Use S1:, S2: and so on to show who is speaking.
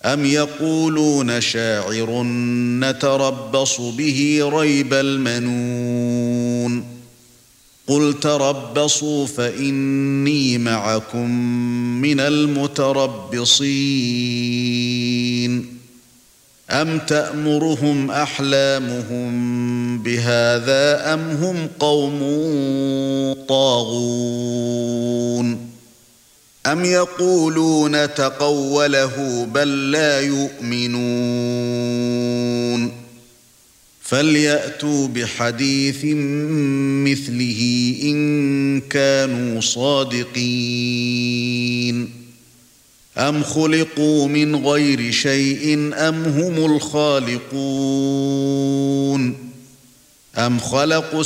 S1: أَمْ يَقُولُونَ شَاعِرٌ نَتَرَبَّصُ بِهِ رَيْبَ الْمَنُونِ قُلْ تَرَبَّصُوا فَإِنِّي مَعَكُمْ مِنَ الْمُتَرَبِّصِينَ أَمْ تَأْمُرُهُمْ أَحْلَامُهُمْ بِهَذَا أَمْ هُمْ قَوْمٌ طَاغُونَ أَمْ يَقُولُونَ تَقَوَّلَهُ بَل لَّا يُؤْمِنُونَ فَلْيَأْتُوا بِحَدِيثٍ مِثْلِهِ إِن كَانُوا صَادِقِينَ أَمْ خُلِقُوا مِنْ غَيْرِ شَيْءٍ أَمْ هُمُ الْخَالِقُونَ أَمْ خَلَقُوا